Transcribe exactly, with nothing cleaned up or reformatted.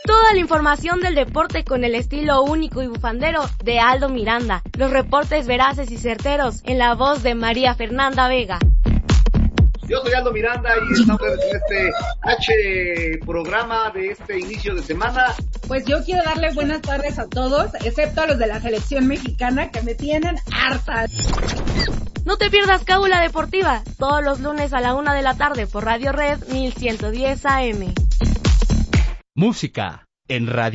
Toda la información del deporte con el estilo único y bufandero de Aldo Miranda. Los reportes veraces y certeros en la voz de María Fernanda Vega. Yo soy Aldo Miranda y estamos en este H programa de este inicio de semana. Pues yo quiero darle buenas tardes a todos, excepto a los de la selección mexicana que me tienen hartas. No te pierdas Cábula Deportiva, todos los lunes a la una de la tarde por Radio Red mil ciento diez A M. Música en Radio